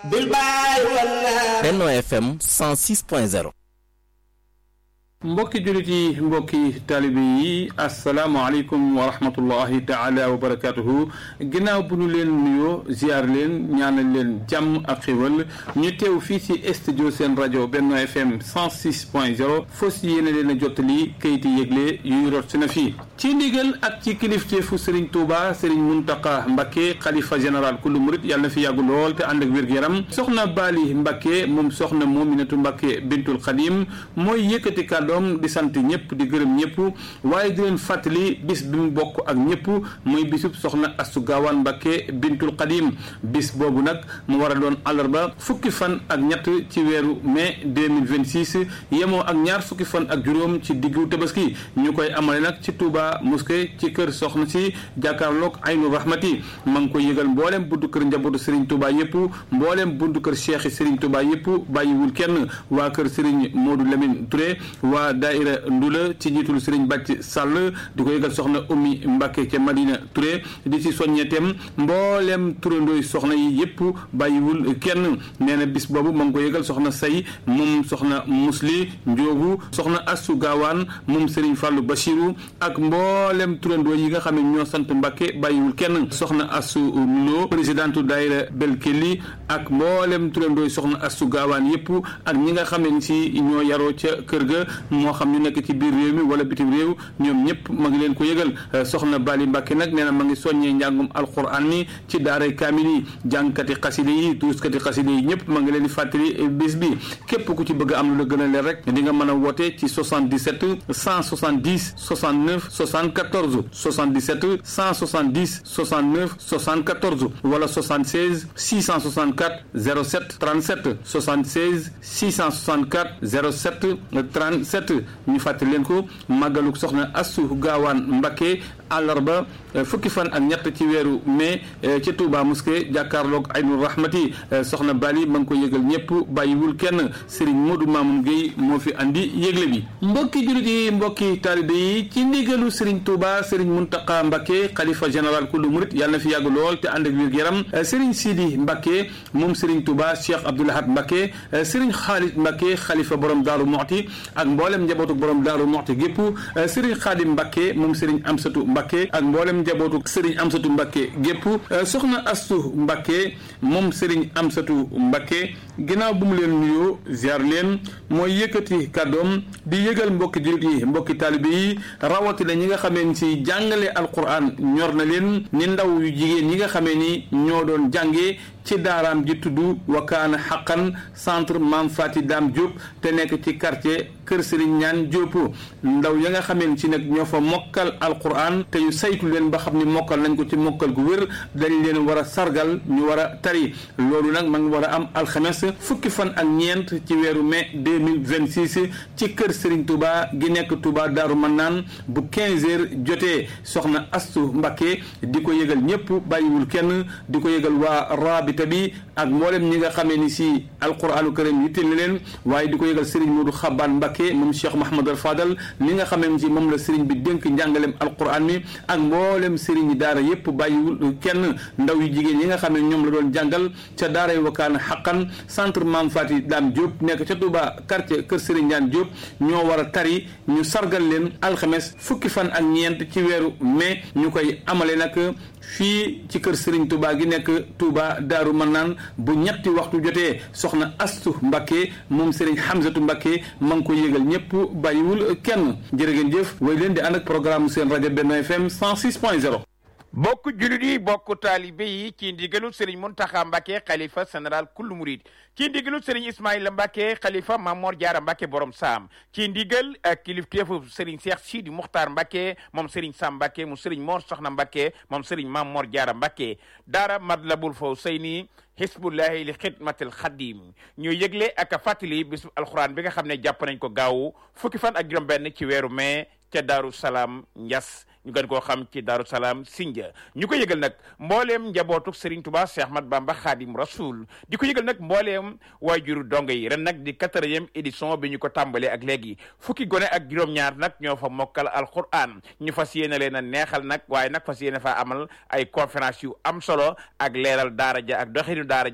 Benno FM 106.0. mbokki jullit yi mbokki taalibe yi asalaamaaleykum wa rahmatullahi taala wa barakatuhu ginnaaw bu ñu leen nuyoo ziar leen ñaanal leen jàmm ak xéwal ñu teew fii ci studio seen rajo Benno FM 106.0 fos yéene leen a jottali kayiti yëgle yuy rot si na fii ci ndigal ak ci kilifteefu Serigne Touba Serigne Mountakha Mbacké xalifa général kullu murit yàlla na fi yàggu lool te ànd ak wér-gu-yaram soxna Bali Mbacké moom soxna Mominatu Mbacké bintul Xadim mooy yëkkati kàddoom di sant ñëpp di gërëm ñëpp waaye di leen fàttali bis bi mu bokk ak ñëpp muy bisub soxna Astu Gaawaan Mbacké bintul Xadim bis boobu nag mu war a doon àllarba fukki fan ak ñett ci weeru mai 2026 yemoo ak ñaar fukki fan ak juróom ci diggu tabaski ñu koy amale nag ci Touba mosquée ci kër soxna si jàkkaarloog Aynu Rahmati ma ngi koy yëgal mbooleem buntu kër njabootu Serigne Touba yëpp mbooleem buntu kër Cheikh Serigne Touba yëpp bàyyiwul kenn waa kër Serigne Modou Lamine Touré waa daayira Ndula ci njiitul Serigne Bàcc Sall di ko yëgal soxna Oumy Mbacké ca Madina Touré di ci soññeetem mbooleem turandooy soxna yi yëpp bàyyiwul kenn nee na bis boobu ma ngi ko yëgal soxna Say moom soxna Musli Njoogu soxna Astu Gaawaan moom Serigne Fallou Bachirou ak mboolem turandoo yi nga xam ne ñoo sant Mbacké bàyyiwul kenn soxna Astu Lo présidente daayira Belkeli ak mboolem turandooy soxna Astu Gaawaan yëpp ak ñi nga xam ne si ñoo yaroo ca kër ga moo xam ñu nekk ci biir réew mi wala bitim réew ñoom ñëpp ma ngi leen ko yëgal soxna Bali Mbacké nag nee na ma ngi soññee njàngum alquran ni ci daaray kaamil yi jàngkati xaside yi tuuskati xaside yi ñëpp ma ngi leen di fàttali bis bi képp ku ci bëgg a am lu la gën a leer rek di nga mën a woote ci 77 170 69 74 77 170 69 74 wala 76 664 07 37 76 664 07 37 ñu fàttali leen ko màggaluk soxna Astu Gaawaan Mbacké àllarba fukki fan ak ñett ci weeru mai ci Touba mosquée jàkkaarloog Aynu Rahmati soxna Bali ma ngi ko yëgal ñëpp bàyyiwul kenn Serigne Modou Mamoun Gueye moo fi andi yëgle bi mbokki jullit yi mbokki taalibe yi ci ndigalu Serigne Touba Serigne Mountakha Mbacké xalifa général kullu murit yàlla na fi yàgg lool te ànd ak wér-gu-yaram Serigne Sidi Mbacké moom Serigne Touba Cheikh Abdoul Ahad Mbacké Serigne Khalid Mbacké xalifa borom Daaru Muxti ak mboolem njabootu borom Daaru Muxti gépp Serigne Khadim Mbacké moom Serigne Amsatou Mbacké ak mboolem njabootu Serigne Amsatou Mbacké gépp soxna Astu Mbacké moom Serigne Amsatou Mbacké ginnaaw bu mu leen nuyoo ziar leen mooy yëkkati kàddoom di yëgal mbokki jullit yi mbokki taalibe yi rawatina ñi nga xamee ni si jàngale alquran ñor na leen ni ndaw yu jigéen ñi nga xamee ni ñoo doon jàngee ci daaraam ji tudd Wakaana Xaqan centre Mame Faty Dame Diop te nekk ci quartier Kër Serigne Ñaan Diop ndaw ya nga xamee ni si nag ñoo fa mokkal alquran te yu saytu leen ba xam ni mokkal nañ ko ci mokkal gu wér dañ leen war a sargal ñu war a tari loolu nag ma ngi war a am alxames fukki fan ak ñeent ci weeru mai 2026 ci kër Serigne Touba gi nekk Touba Daaru Mannaan bu 15 heures jotee soxna Astu Mbacké di ko yëgal ñëpp bàyyiwul kenn di ko yëgal waa rabita bi ak mboolem ñi nga xamee ni si alquranu karim yitteel na leen waaye di ko yëgal Serigne Modou Xabaan Mbacké moom Cheikh Mahamadou Fadal mi nga xamee ni si moom la Serigne bi dénk njàngalem alquran mi ak mboolem Serigne daara yëpp bàyyiwul kenn ndaw yu jigéen yi nga xam ne ñoom la doon jàngal ca daaray Wakaana Xaqan centre Mame Faty Dame Diop nekk ca Touba quartier Kër Serigne Ñaan Diop ñoo war a tari ñu sargal leen alxames fukki fan ak ñeent ci weeru mai ñu koy amale nag fii ci kër Serigne Touba gi nekk Touba Daaru Mannaan bu ñetti waxtu jotee soxna Astu Mbacké moom Serigne Hamzatu Mbacké ma ngi ko yëgal ñëpp bàyyiwul kenn jërë ngeen jëf way leen di ànd ak programme seen rajo Benno FM 106.0 bokk julit yi bokk taalibe yi ci ndigalu Serigne Mountakha Mbacké xalifa général kullu murid ci ndigalu Serigne Ismaïla Mbacké xalifa Mamor Diarra Mbacké borom saam ci ndigal ak kilifteefu Serigne Cheikh Sidi Muxtaar Mbacké moom Serigne Sam Mbacké mu Serigne Mor Soxna Mbacké moom Serigne Mamor Diarra Mbacké daara Matlabul Fawzayni Hisbullahi li xidmatil xadim ñu yëgle ak a fàttali bisu alxuraan bi nga xam ne jàpp nañ ko gaaw fukki fan ak juróom benn ci weeru mai ca Daaru Salaam Ndias ñu gën koo xam ci Daaru Salaam Sindia ñu ko yëgal nag mbooleem njabootuk Serigne Touba Cheikh Ahmad Bamba Khadim Rasoul di ko yëgal nag mbooleem waajuru dongo yi ren nag di 4e édition bi ñu ko tàmbalee ak léegi fukki gone ak juróom-ñaar nag ñoo fa mokkal alquran ñu fas yéene leen a neexal nag waaye nag fas yéene fa amal ay conférence yu am solo ak leeral daara ja ak doxinu daara